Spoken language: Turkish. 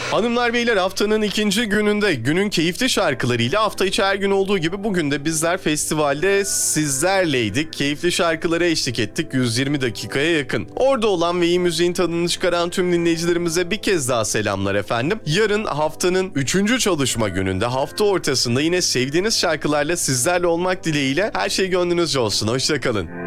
Hanımlar beyler, haftanın ikinci gününde günün keyifli şarkılarıyla hafta içi her gün olduğu gibi bugün de bizler festivalde sizlerleydik. Keyifli şarkılara eşlik ettik 120 dakikaya yakın. Orada olan ve iyi müziğin tadını çıkaran tüm dinleyicilerimize bir kez daha selamlar efendim. Yarın haftanın 3. çalışma gününde, hafta ortasında yine sevdiğiniz şarkılarla sizlerle olmak dileğiyle her şey gönlünüzce olsun. Hoşça kalın.